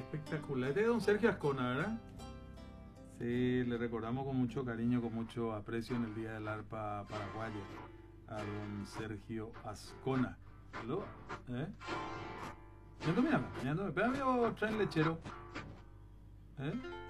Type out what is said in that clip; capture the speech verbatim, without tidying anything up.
Espectacular. Este es don Sergio Ascona, ¿verdad? Sí, le recordamos con mucho cariño, con mucho aprecio en el Día del Arpa Paraguayo a don Sergio Ascona. ¿Aló? ¿Eh? Ya no me llama, ya no me. Espérame, traen lechero. ¿Eh?